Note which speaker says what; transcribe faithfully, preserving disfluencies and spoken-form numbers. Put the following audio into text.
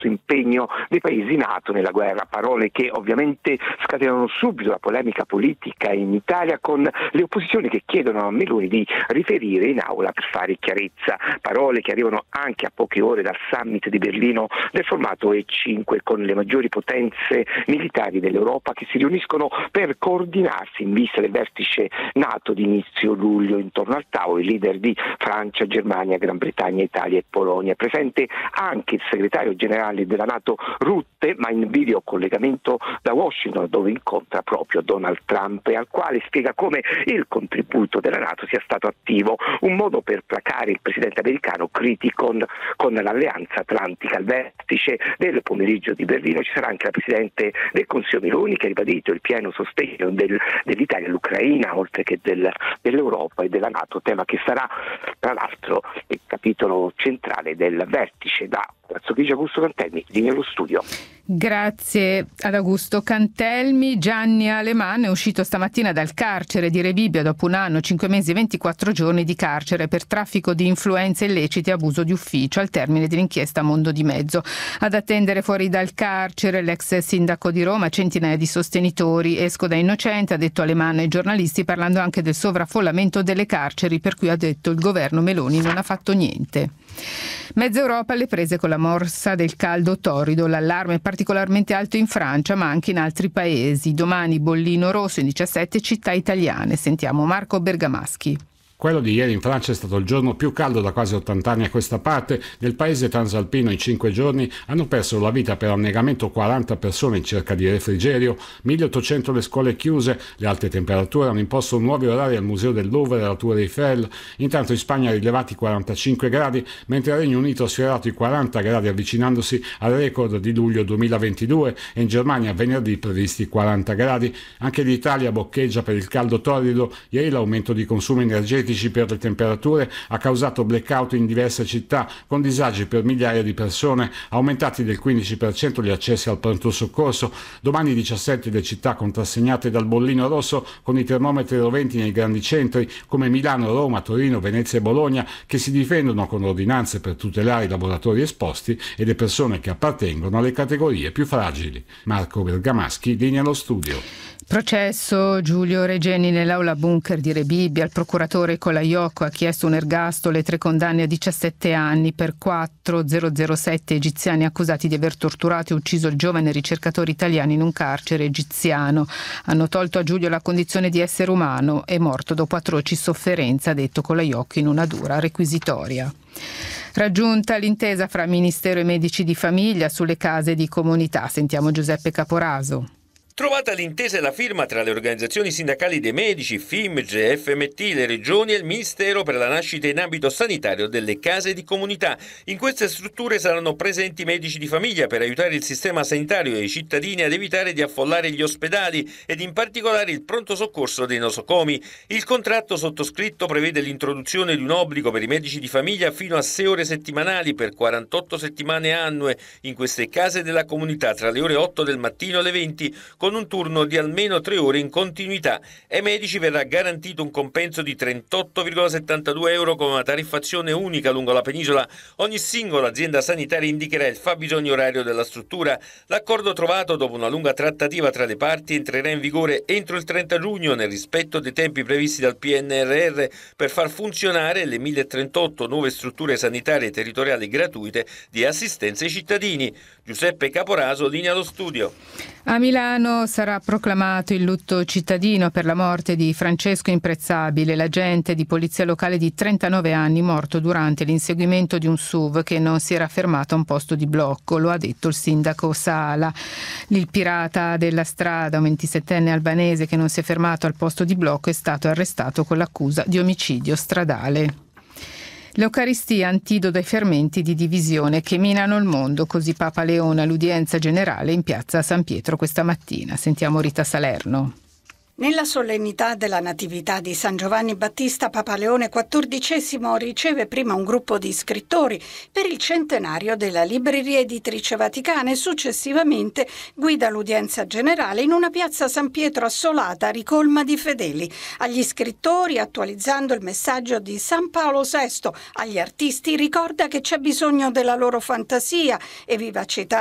Speaker 1: impegno dei paesi NATO nella guerra, parole che ovviamente scatenano subito la polemica politica in Italia, con le opposizioni che chiedono a Meloni di riferire in aula per fare chiarezza, parole che arrivano anche a poche ore dal summit di Berlino del formato E cinque, con le maggiori potenze militari dell'Europa che si riuniscono per coordinarsi in vista del vertice NATO di inizio luglio. Intorno al tavolo i leader di Francia, Germania, Gran Bretagna, Italia e Polonia. È presente anche il segretario generale della NATO Rutte, ma in video collegamento da Washington, dove incontra proprio Donald Trump e al quale spiega come il contributo della NATO sia stato attivo, un modo per placare il presidente americano critico con, con l'alleanza atlantica. Al vertice del pomeriggio di Berlino ci sarà anche la presidente del Consiglio Meloni, che ha ribadito il pieno sostegno del, dell'Italia all'Ucraina, oltre che del, dell'Europa e della NATO, tema che sarà tra l'altro il capitolo centrale del vertice. Da Palazzo Chigi, Augusto Cantelmi, linea allo studio.
Speaker 2: Grazie ad Augusto Cantelmi. Gianni Alemanno è uscito stamattina dal carcere di Rebibbia dopo un anno, cinque mesi e ventiquattro giorni di carcere per traffico di influenze illecite e abuso di ufficio, al termine dell'inchiesta Mondo di Mezzo. Ad attendere fuori dal carcere l'ex sindaco di Roma, centinaia di sostenitori. Esco da innocente, ha detto Alemanno ai giornalisti, parlando anche del sovraffollamento delle carceri, per cui ha detto il governo Meloni non ha fatto niente. Mezza Europa alle prese con la morsa del caldo torrido. L'allarme è particolarmente alto in Francia, ma anche in altri paesi. Domani bollino rosso in diciassette città italiane. Sentiamo Marco Bergamaschi.
Speaker 3: Quello di ieri in Francia è stato il giorno più caldo da quasi ottanta anni a questa parte. Nel paese transalpino in cinque giorni hanno perso la vita per annegamento quaranta persone in cerca di refrigerio, milleottocento le scuole chiuse, le alte temperature hanno imposto nuovi orari al Museo del Louvre e alla Tour Eiffel. Intanto in Spagna ha rilevati quarantacinque gradi, mentre il Regno Unito ha sfiorato i quaranta gradi avvicinandosi al record di luglio duemilaventidue e in Germania venerdì previsti quaranta gradi. Anche l'Italia boccheggia per il caldo torrido. Ieri l'aumento di consumi energetici per le temperature ha causato blackout in diverse città, con disagi per migliaia di persone, aumentati del quindici per cento gli accessi al pronto soccorso. Domani diciassette le città contrassegnate dal bollino rosso, con i termometri roventi nei grandi centri come Milano, Roma, Torino, Venezia e Bologna, che si difendono con ordinanze per tutelare i lavoratori esposti e le persone che appartengono alle categorie più fragili. Marco Bergamaschi, linea allo studio.
Speaker 2: Processo Giulio Regeni nell'aula bunker di Rebibbia. Il procuratore Colaiocco ha chiesto un ergastolo e tre condanne a diciassette anni per quattro zero zero sette egiziani accusati di aver torturato e ucciso il giovane ricercatore italiano in un carcere egiziano. Hanno tolto a Giulio la condizione di essere umano, è morto dopo atroci sofferenze, ha detto Colaiocco in una dura requisitoria. Raggiunta l'intesa fra Ministero e medici di famiglia sulle case di comunità. Sentiamo Giuseppe Caporaso.
Speaker 4: Trovata l'intesa e la firma tra le organizzazioni sindacali dei medici, F I M G, F M T, le regioni e il Ministero per la nascita in ambito sanitario delle case di comunità. In queste strutture saranno presenti medici di famiglia per aiutare il sistema sanitario e i cittadini ad evitare di affollare gli ospedali ed in particolare il pronto soccorso dei nosocomi. Il contratto sottoscritto prevede l'introduzione di un obbligo per i medici di famiglia fino a sei ore settimanali per quarantotto settimane annue in queste case della comunità tra le ore otto del mattino e le venti, con un turno di almeno tre ore in continuità. Ai medici verrà garantito un compenso di trentotto virgola settantadue euro con una tariffazione unica lungo la penisola. Ogni singola azienda sanitaria indicherà il fabbisogno orario della struttura. L'accordo trovato dopo una lunga trattativa tra le parti entrerà in vigore entro il trenta giugno nel rispetto dei tempi previsti dal P N R R per far funzionare le mille trentotto nuove strutture sanitarie territoriali gratuite di assistenza ai cittadini. Giuseppe Caporaso, linea allo studio.
Speaker 2: A Milano sarà proclamato il lutto cittadino per la morte di Francesco Imprezzabile, l'agente di polizia locale di trentanove anni morto durante l'inseguimento di un S U V che non si era fermato a un posto di blocco, lo ha detto il sindaco Sala. Il pirata della strada, un ventisettenne albanese che non si è fermato al posto di blocco, è stato arrestato con l'accusa di omicidio stradale. L'Eucaristia antidoto ai fermenti di divisione che minano il mondo, così Papa Leone all'udienza generale in piazza San Pietro questa mattina. Sentiamo Rita Salerno.
Speaker 5: Nella solennità della Natività di San Giovanni Battista, Papa Leone quattordicesimo riceve prima un gruppo di scrittori per il centenario della Libreria Editrice Vaticana e successivamente guida l'udienza generale in una piazza San Pietro assolata, ricolma di fedeli. Agli scrittori, attualizzando il messaggio di San Paolo sesto agli artisti, ricorda che c'è bisogno della loro fantasia e vivacità